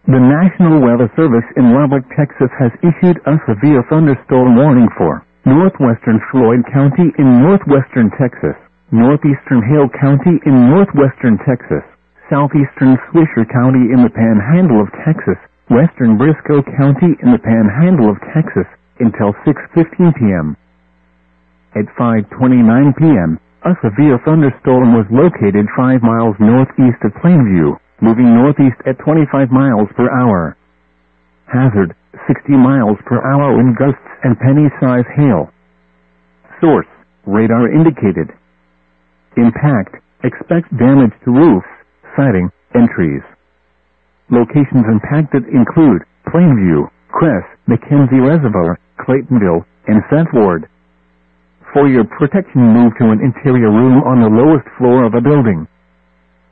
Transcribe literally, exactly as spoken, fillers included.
The National Weather Service in Lubbock, Texas has issued a severe thunderstorm warning for northwestern Floyd County in northwestern Texas, northeastern Hale County in northwestern Texas, southeastern Swisher County in the Panhandle of Texas, western Briscoe County in the Panhandle of Texas, until six fifteen p m At five twenty-nine p m, a severe thunderstorm was located five miles northeast of Plainview, moving northeast at twenty-five miles per hour. Hazard, sixty miles per hour wind gusts and penny-size hail. Source, radar indicated. Impact, expect damage to roofs, siding, and trees. Locations impacted include Plainview, Cress, McKenzie Reservoir, Claytonville, and Cent Ward. For your protection, move to an interior room on the lowest floor of a building.